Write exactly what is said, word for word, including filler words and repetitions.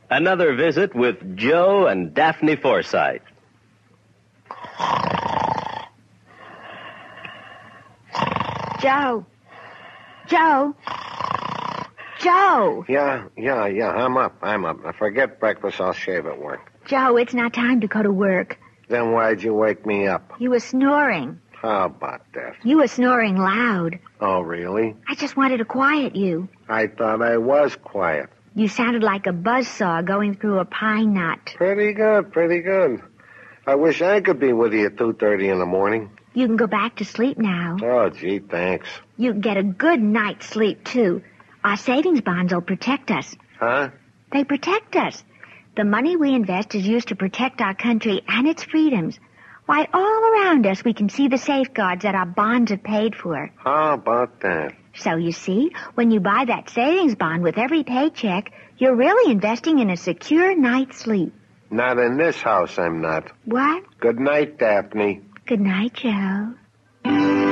Another visit with Joe and Daphne Forsythe. Joe. Joe. Joe. Yeah, yeah, yeah, I'm up, I'm up. Now forget breakfast, I'll shave at work. Joe, it's not time to go to work. Then why'd you wake me up? You were snoring. How about that? You were snoring loud. Oh, really? I just wanted to quiet you. I thought I was quiet. You sounded like a buzzsaw going through a pine knot. Pretty good, pretty good. I wish I could be with you at two thirty in the morning. You can go back to sleep now. Oh, gee, thanks. You can get a good night's sleep, too. Our savings bonds will protect us. Huh? They protect us. The money we invest is used to protect our country and its freedoms. Why, all around us we can see the safeguards that our bonds have paid for. How about that? So you see, when you buy that savings bond with every paycheck, you're really investing in a secure night's sleep. Not in this house, I'm not. What? Good night, Daphne. Good night, Joe.